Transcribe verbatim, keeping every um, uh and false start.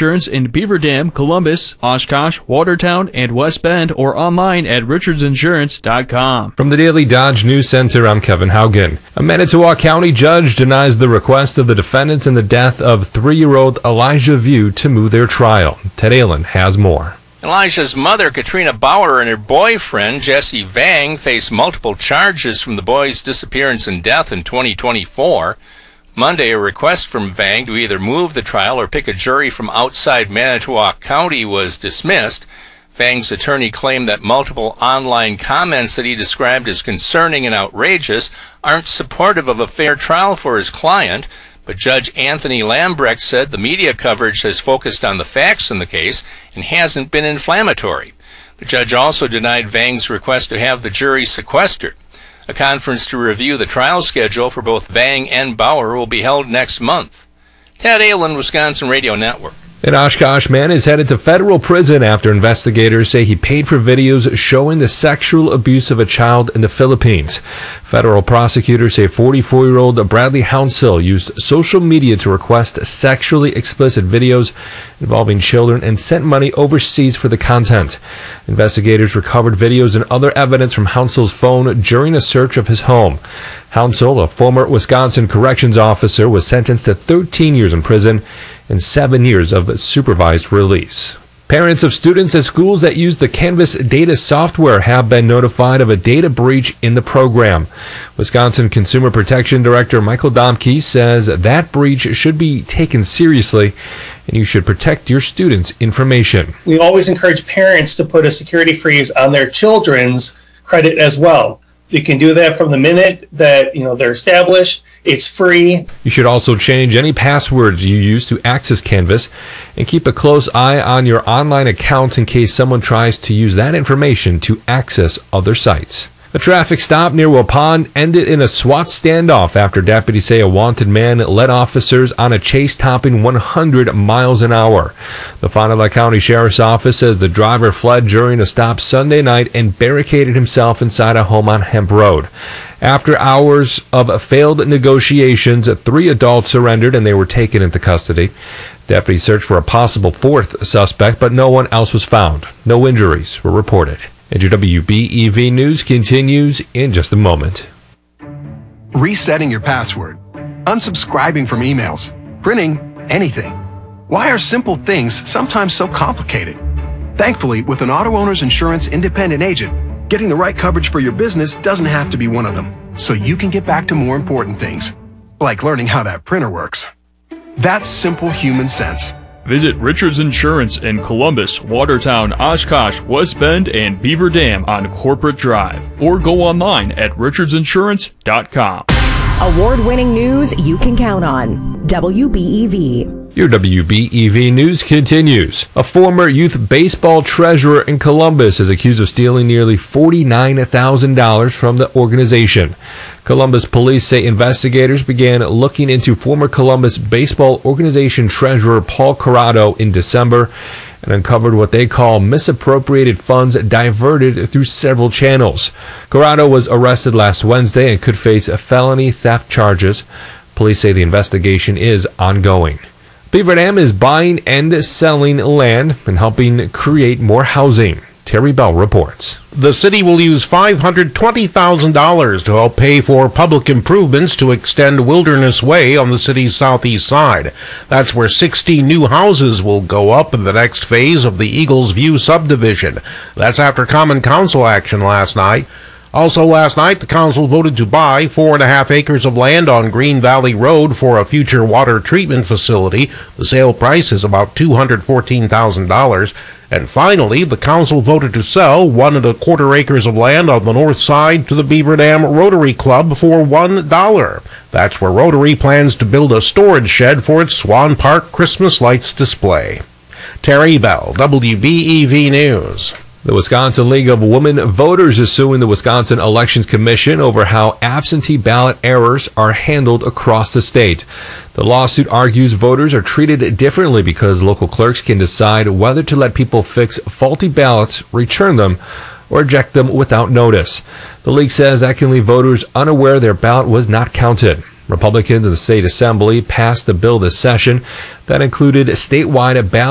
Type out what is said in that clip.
Insurance in Beaver Dam, Columbus, Oshkosh, Watertown, and West Bend, or online at richards insurance dot com. From the Daily Dodge News Center, I'm Kevin Haugen. A Manitowoc County judge denies the request of the defendants in the death of three-year-old Elijah View to move their trial. Ted Allen has more. Elijah's mother, Katrina Bauer, and her boyfriend, Jesse Vang, face multiple charges from the boy's disappearance and death in twenty twenty-four. Monday, a request from Vang to either move the trial or pick a jury from outside Manitowoc County was dismissed. Vang's attorney claimed that multiple online comments that he described as concerning and outrageous aren't supportive of a fair trial for his client. But Judge Anthony Lambrecht said the media coverage has focused on the facts in the case and hasn't been inflammatory. The judge also denied Vang's request to have the jury sequestered. A conference to review the trial schedule for both Vang and Bauer will be held next month. Ted Allen, Wisconsin Radio Network. An Oshkosh man is headed to federal prison after investigators say he paid for videos showing the sexual abuse of a child in the Philippines. Federal prosecutors say forty-four-year-old Bradley Hounsill used social media to request sexually explicit videos involving children and sent money overseas for the content. Investigators recovered videos and other evidence from Hounsill's phone during a search of his home. Hounsill, a former Wisconsin corrections officer, was sentenced to thirteen years in prison and seven years of supervised release. Parents of students at schools that use the Canvas data software have been notified of a data breach in the program. Wisconsin Consumer Protection Director Michael Domke says that breach should be taken seriously and you should protect your students' information. We always encourage parents to put a security freeze on their children's credit as well. You can do that from the minute that you know they're established. It's free. You should also change any passwords you use to access Canvas and keep a close eye on your online accounts in case someone tries to use that information to access other sites. A traffic stop near Waupun ended in a SWAT standoff after deputies say a wanted man led officers on a chase topping one hundred miles an hour. The Fond du Lac County Sheriff's Office says the driver fled during a stop Sunday night and barricaded himself inside a home on Hemp Road. After hours of failed negotiations, three adults surrendered and they were taken into custody. Deputies searched for a possible fourth suspect, but no one else was found. No injuries were reported. And your W B E V News continues in just a moment. Resetting your password, unsubscribing from emails, printing anything. Why are simple things sometimes so complicated? Thankfully, with an Auto Owners Insurance independent agent, getting the right coverage for your business doesn't have to be one of them, so you can get back to more important things, like learning how that printer works. That's simple human sense. Visit Richards Insurance in Columbus, Watertown, Oshkosh, West Bend, and Beaver Dam on Corporate Drive, or go online at richards insurance dot com. Award-winning news you can count on. W B E V. Your W B E V News continues. A former youth baseball treasurer in Columbus is accused of stealing nearly forty-nine thousand dollars from the organization. Columbus police say investigators began looking into former Columbus baseball organization treasurer Paul Corrado in December and uncovered what they call misappropriated funds diverted through several channels. Corrado was arrested last Wednesday and could face felony theft charges. Police say the investigation is ongoing. Beaver Dam is buying and selling land and helping create more housing. Terry Bell reports. The city will use five hundred twenty thousand dollars to help pay for public improvements to extend Wilderness Way on the city's southeast side. That's where sixty new houses will go up in the next phase of the Eagles View subdivision. That's after Common Council action last night. Also last night, the council voted to buy four and a half acres of land on Green Valley Road for a future water treatment facility. The sale price is about two hundred fourteen thousand dollars. And finally, the council voted to sell one and a quarter acres of land on the north side to the Beaver Dam Rotary Club for one dollar. That's where Rotary plans to build a storage shed for its Swan Park Christmas lights display. Terry Bell, W B E V News. The Wisconsin League of Women Voters is suing the Wisconsin Elections Commission over how absentee ballot errors are handled across the state. The lawsuit argues voters are treated differently because local clerks can decide whether to let people fix faulty ballots, return them, or eject them without notice. The league says that can leave voters unaware their ballot was not counted. Republicans in the state assembly passed the bill this session that included statewide ballot